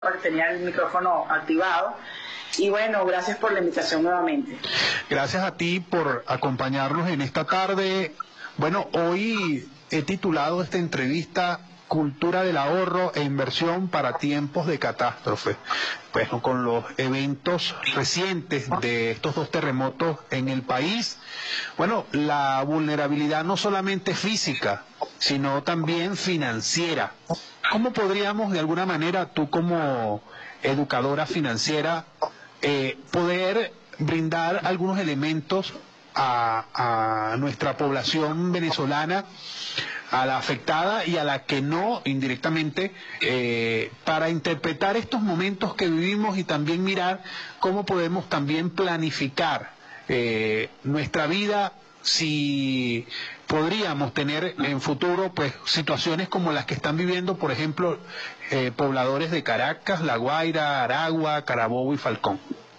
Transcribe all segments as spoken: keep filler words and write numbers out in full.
tenía el micrófono activado. Y bueno, gracias por la invitación nuevamente. Gracias a ti por acompañarnos en esta tarde. Bueno, hoy he titulado esta entrevista Cultura del ahorro e inversión para tiempos de catástrofe. Pues con los eventos recientes de estos dos terremotos en el país, bueno, la vulnerabilidad no solamente física, sino también financiera. ¿Cómo podríamos de alguna manera, tú como educadora financiera, eh, poder brindar algunos elementos a, a nuestra población venezolana, a la afectada y a la que no indirectamente, eh, para interpretar estos momentos que vivimos y también mirar cómo podemos también planificar eh, nuestra vida, si podríamos tener en futuro pues situaciones como las que están viviendo, por ejemplo, eh, pobladores de Caracas, La Guaira, Aragua, Carabobo y Falcón?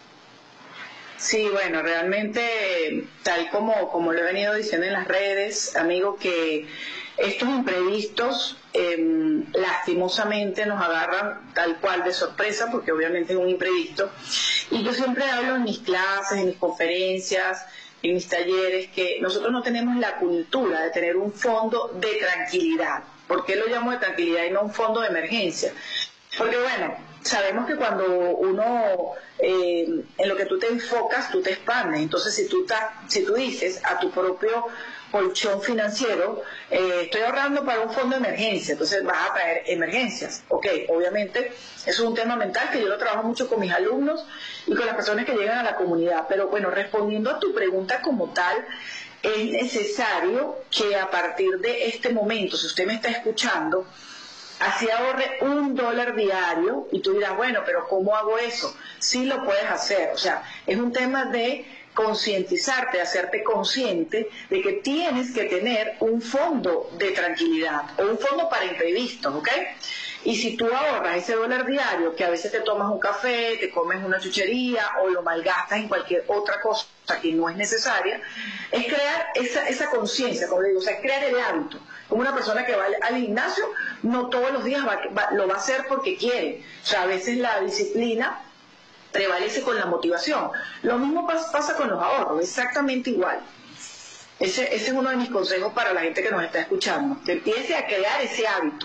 Sí, bueno, realmente, tal como, como lo he venido diciendo en las redes, amigo, que estos imprevistos eh, lastimosamente nos agarran tal cual de sorpresa, porque obviamente es un imprevisto. Y yo siempre hablo en mis clases, en mis conferencias, en mis talleres, que nosotros no tenemos la cultura de tener un fondo de tranquilidad. ¿Por qué lo llamo de tranquilidad y no un fondo de emergencia? Porque bueno, sabemos que cuando uno, eh, en lo que tú te enfocas, tú te expandes. Entonces, si tú, ta, si tú dices a tu propio colchón financiero, eh, estoy ahorrando para un fondo de emergencia, entonces vas a traer emergencias. Ok, obviamente, eso es un tema mental que yo lo trabajo mucho con mis alumnos y con las personas que llegan a la comunidad. Pero bueno, respondiendo a tu pregunta como tal, es necesario que a partir de este momento, si usted me está escuchando, así ahorre un dólar diario, y tú dirás, bueno, pero ¿cómo hago eso? Sí lo puedes hacer, o sea, es un tema de concientizarte, hacerte consciente de que tienes que tener un fondo de tranquilidad o un fondo para imprevistos, ¿ok? Y si tú ahorras ese dólar diario, que a veces te tomas un café, te comes una chuchería o lo malgastas en cualquier otra cosa que no es necesaria, es crear esa, esa conciencia, como digo, o sea, es crear el hábito. Como una persona que va al, al gimnasio, no todos los días va, va, lo va a hacer porque quiere. O sea, a veces la disciplina prevalece con la motivación. Lo mismo pasa, pasa con los ahorros, exactamente igual. Ese, ese es uno de mis consejos para la gente que nos está escuchando, que empiece a crear ese hábito.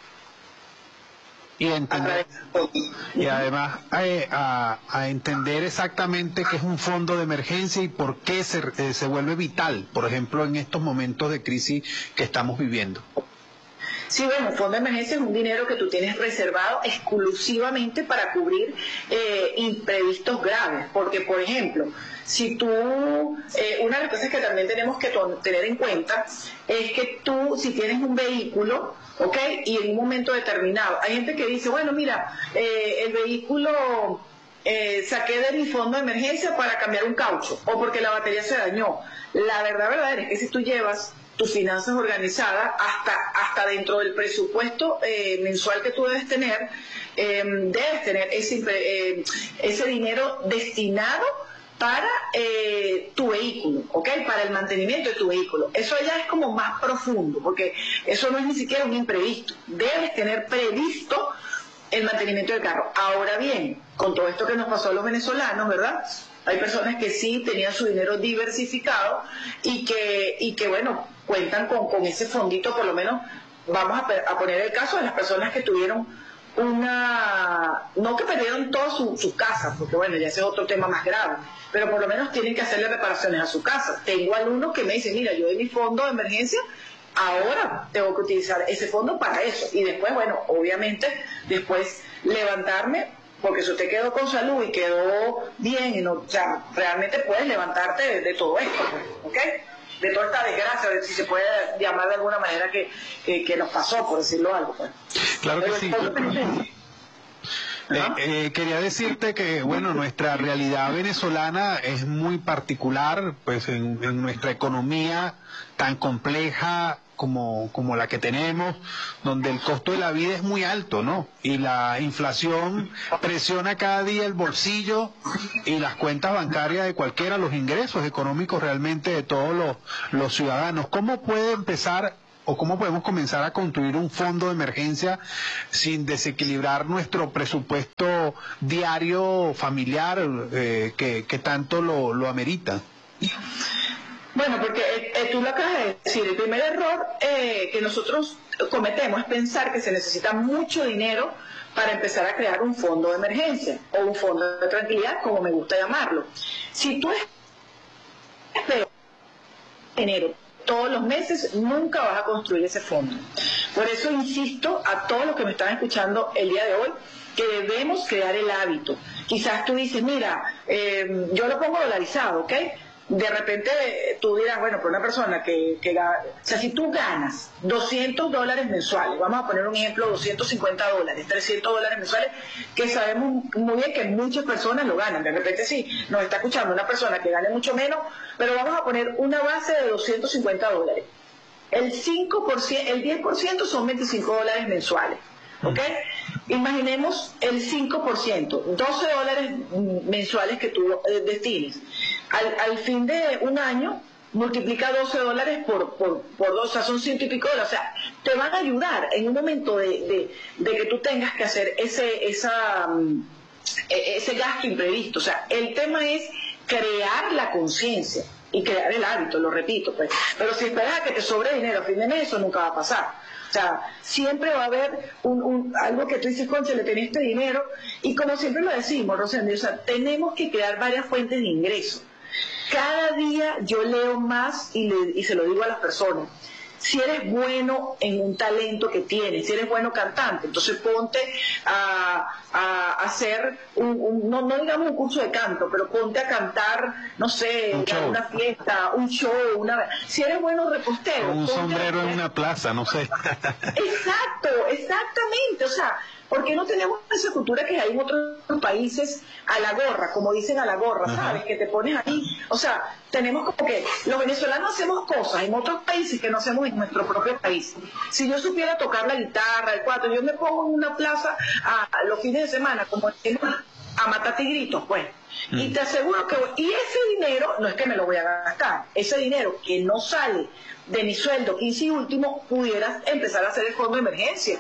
Y, entender, y además eh, a, a entender exactamente qué es un fondo de emergencia y por qué se, eh, se vuelve vital, por ejemplo, en estos momentos de crisis que estamos viviendo. Sí, bueno, un fondo de emergencia es un dinero que tú tienes reservado exclusivamente para cubrir eh, imprevistos graves, porque, por ejemplo, si tú, eh, una de las cosas que también tenemos que tener en cuenta es que tú, si tienes un vehículo, ¿ok? Y en un momento determinado, hay gente que dice, bueno, mira, eh, el vehículo eh, saqué de mi fondo de emergencia para cambiar un caucho, o porque la batería se dañó. La verdad verdadera es que si tú llevas tus finanzas organizadas, hasta, hasta dentro del presupuesto eh, mensual que tú debes tener, eh, debes tener ese, eh, ese dinero destinado para eh, tu vehículo, ¿ok? Para el mantenimiento de tu vehículo. Eso ya es como más profundo, porque eso no es ni siquiera un imprevisto. Debes tener previsto el mantenimiento del carro. Ahora bien, con todo esto que nos pasó a los venezolanos, ¿verdad? Hay personas que sí tenían su dinero diversificado y que, y que bueno, cuentan con, con ese fondito, por lo menos, vamos a, a poner el caso de las personas que tuvieron una, no que perdieron todas sus su casas, porque bueno, ya ese es otro tema más grave, pero por lo menos tienen que hacerle reparaciones a su casa. Tengo alumnos que me dicen, mira, yo de mi fondo de emergencia, ahora tengo que utilizar ese fondo para eso, y después, bueno, obviamente, después levantarme, porque si usted quedó con salud y quedó bien, y no, o sea, realmente puedes levantarte de, de todo esto, ¿ok? De toda esta desgracia, de, si se puede llamar de alguna manera que, que, que nos pasó, por decirlo algo. Pues. Claro que sí. Eh, eh, quería decirte que, bueno, nuestra realidad venezolana es muy particular, pues en, en nuestra economía tan compleja como, como la que tenemos, donde el costo de la vida es muy alto, ¿no? Y la inflación presiona cada día el bolsillo y las cuentas bancarias de cualquiera, los ingresos económicos realmente de todos los, los ciudadanos. ¿Cómo puede empezar o cómo podemos comenzar a construir un fondo de emergencia sin desequilibrar nuestro presupuesto diario familiar eh, que, que tanto lo, lo amerita? Bueno, porque eh, tú lo acabas de decir, el primer error eh, que nosotros cometemos es pensar que se necesita mucho dinero para empezar a crear un fondo de emergencia o un fondo de tranquilidad, como me gusta llamarlo. Si tú esperas dinero todos los meses, nunca vas a construir ese fondo. Por eso insisto a todos los que me están escuchando el día de hoy, que debemos crear el hábito. Quizás tú dices, mira, eh, yo lo pongo dolarizado, ¿ok? De repente tú dirás, bueno, pero una persona que, que gana, o sea, si tú ganas doscientos dólares mensuales, vamos a poner un ejemplo, doscientos cincuenta dólares, trescientos dólares mensuales, que sabemos muy bien que muchas personas lo ganan. De repente sí, nos está escuchando una persona que gane mucho menos, pero vamos a poner una base de doscientos cincuenta dólares. El cinco por ciento, el diez por ciento son veinticinco dólares mensuales. ¿Ok? Imaginemos el cinco por ciento, doce dólares mensuales que tú eh, destines. Al, al fin de un año, multiplica doce dólares por, por, por dos, o sea, son ciento y pico dólares. O sea, te van a ayudar en un momento de, de, de que tú tengas que hacer ese, esa, um, ese gasto imprevisto. O sea, el tema es crear la conciencia y crear el hábito, lo repito. Pues. Pero si esperas a que te sobre dinero a fin de mes, eso nunca va a pasar. O sea, siempre va a haber un, un, algo que tú dices, concha, le tenés este dinero, y como siempre lo decimos, Rosendo, o sea, tenemos que crear varias fuentes de ingreso. Cada día yo leo más y, le, y se lo digo a las personas, si eres bueno en un talento que tienes, si eres bueno cantante, entonces ponte a, a hacer, un, un, no, no digamos un curso de canto, pero ponte a cantar, no sé, una fiesta, un show, una... Si eres bueno repostero... Un sombrero en una plaza, no sé. Exacto, exactamente, o sea... ¿Por qué no tenemos esa cultura que hay en otros países a la gorra, como dicen a la gorra, ¿sabes? Uh-huh. Que te pones ahí. O sea, tenemos como que los venezolanos hacemos cosas en otros países que no hacemos en nuestro propio país. Si yo supiera tocar la guitarra, el cuatro, yo me pongo en una plaza a, a los fines de semana, como decimos, a matar tigritos, pues. Uh-huh. Y te aseguro que... Y ese dinero, no es que me lo voy a gastar, ese dinero que no sale de mi sueldo quince y último, pudieras empezar a hacer el fondo de emergencia.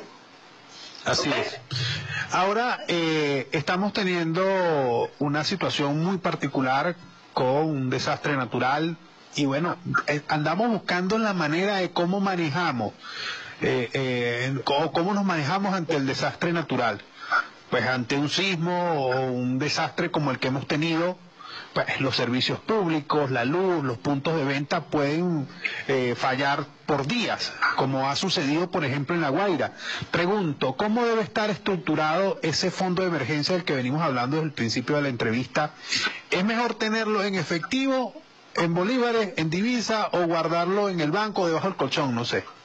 Así okay. es. Ahora eh, estamos teniendo una situación muy particular con un desastre natural y bueno, eh, andamos buscando la manera de cómo manejamos, eh, eh, cómo, cómo nos manejamos ante el desastre natural. Pues ante un sismo o un desastre como el que hemos tenido, pues los servicios públicos, la luz, los puntos de venta pueden eh, fallar por días, como ha sucedido, por ejemplo, en La Guaira. Pregunto, ¿cómo debe estar estructurado ese fondo de emergencia del que venimos hablando desde el principio de la entrevista? ¿Es mejor tenerlo en efectivo, en bolívares, en divisa, o guardarlo en el banco, debajo del colchón? No sé.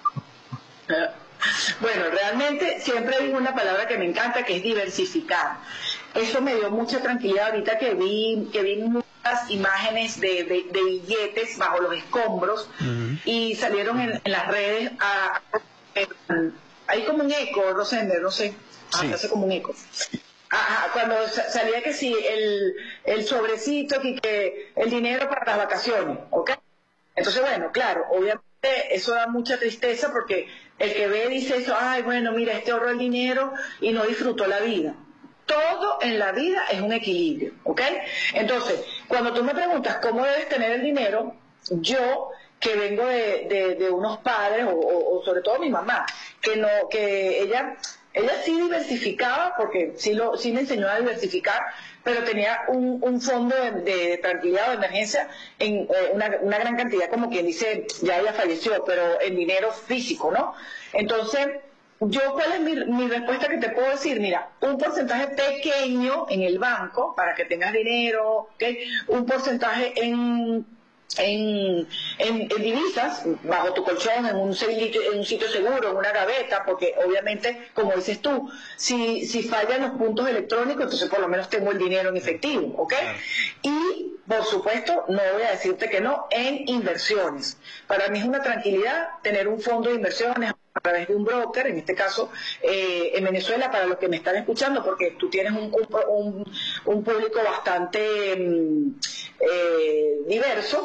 Bueno, realmente siempre digo una palabra que me encanta, que es diversificar. Eso me dio mucha tranquilidad ahorita que vi que vi muchas imágenes de, de, de billetes bajo los escombros. Uh-huh. Y salieron en, en las redes a, a, a, hay como un eco, Rosender, no sé, sí. Hace como un eco. Ajá, cuando salía que sí, el, el sobrecito y que el dinero para las vacaciones, ¿ok? Entonces, bueno, claro, obviamente eso da mucha tristeza porque el que ve dice eso, ay, bueno, mira, este ahorró el dinero y no disfrutó la vida. Todo en la vida es un equilibrio, ¿ok? Entonces, cuando tú me preguntas cómo debes tener el dinero, yo, que vengo de, de, de unos padres, o, o, o sobre todo mi mamá, que no, que ella... Ella sí diversificaba, porque sí, lo, sí me enseñó a diversificar, pero tenía un, un fondo de, de tranquilidad o de emergencia en eh, una, una gran cantidad, como quien dice, ya ella falleció, pero en dinero físico, ¿no? Entonces, yo, ¿cuál es mi, mi respuesta que te puedo decir? Mira, un porcentaje pequeño en el banco, para que tengas dinero, ¿okay? Un porcentaje en... En, en, en divisas, bajo tu colchón, en un, en un sitio seguro, en una gaveta, porque obviamente, como dices tú, si, si fallan los puntos electrónicos, entonces por lo menos tengo el dinero en efectivo, ¿ok? Y, por supuesto, no voy a decirte que no, en inversiones. Para mí es una tranquilidad tener un fondo de inversiones a través de un broker, en este caso eh, en Venezuela, para los que me están escuchando, porque tú tienes un, un, un público bastante eh, diverso.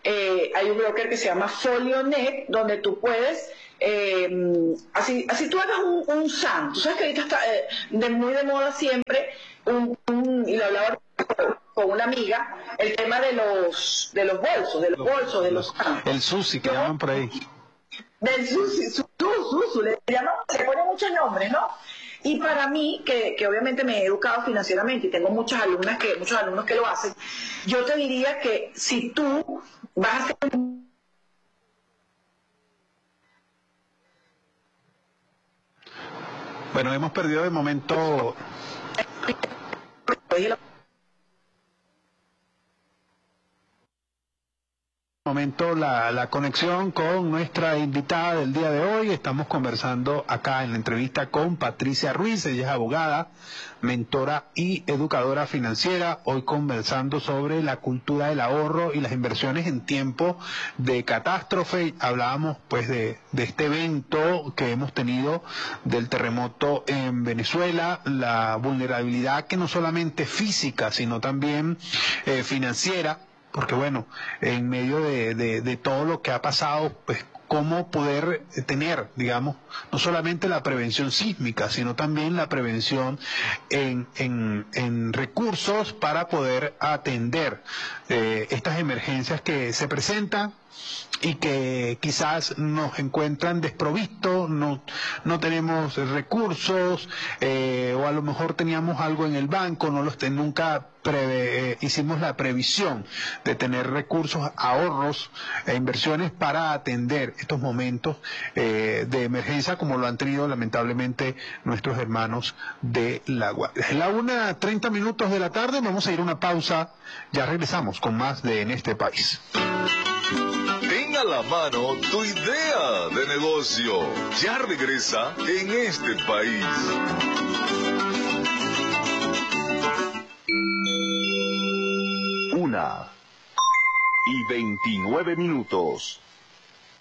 eh, hay un broker que se llama FolioNet, donde tú puedes, eh, así, así tú hagas un, un S A M. Tú sabes que ahorita está eh, de muy de moda siempre, un, un, y lo hablaba con una amiga, el tema de los de los bolsos, de los bolsos, de los S A M. El SUSI que llaman por ahí. Del SUSI, su, su, su, su, le llaman, le ponen muchos nombres, ¿no? Y para mí, que, que obviamente me he educado financieramente y tengo muchas alumnas que, muchos alumnos que lo hacen, yo te diría que si tú vas a hacer un... Bueno, hemos perdido de momento... momento la, la conexión con nuestra invitada del día de hoy. Estamos conversando acá en la entrevista con Patricia Ruiz. Ella es abogada, mentora y educadora financiera. Hoy conversando sobre la cultura del ahorro y las inversiones en tiempo de catástrofe. Hablábamos pues de, de este evento que hemos tenido del terremoto en Venezuela, la vulnerabilidad que no solamente física sino también eh, financiera. Porque bueno, en medio de, de, de todo lo que ha pasado, pues cómo poder tener, digamos, no solamente la prevención sísmica, sino también la prevención en, en, en recursos para poder atender eh, estas emergencias que se presentan y que quizás nos encuentran desprovistos, no, no tenemos recursos, eh, o a lo mejor teníamos algo en el banco, no los ten, nunca preve, eh, hicimos la previsión de tener recursos, ahorros e inversiones para atender estos momentos eh, de emergencia como lo han tenido lamentablemente nuestros hermanos de la Guardia. Es la una treinta minutos de la tarde, vamos a ir a una pausa, ya regresamos con más de En este país. Ten a la mano tu idea de negocio. Ya regresa En este país. Una y veintinueve minutos.